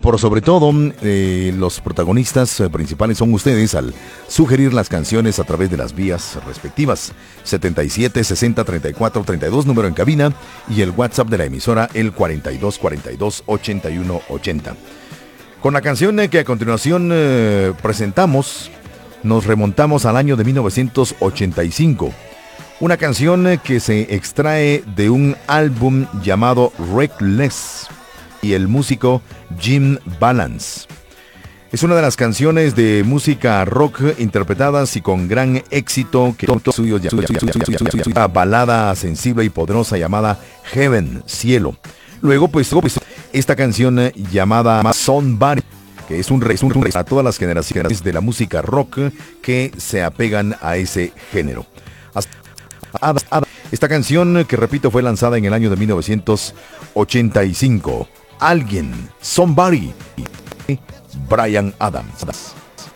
por sobre todo, los protagonistas principales son ustedes al sugerir las canciones a través de las vías respectivas. 77 60 34 32, número en cabina, y el WhatsApp de la emisora, el 42 42 81 80. Con la canción que a continuación presentamos, nos remontamos al año de 1985. Una canción que se extrae de un álbum llamado Reckless y el músico Jim Balance. Es una de las canciones de música rock interpretadas y con gran éxito que suyo, una balada sensible y poderosa llamada Heaven, Cielo. Luego pues esta canción llamada Somebody, que es un resumen a todas las generaciones de la música rock que se apegan a ese género. Esta canción, que repito, fue lanzada en el año de 1985. Alguien, Somebody, Bryan Adams.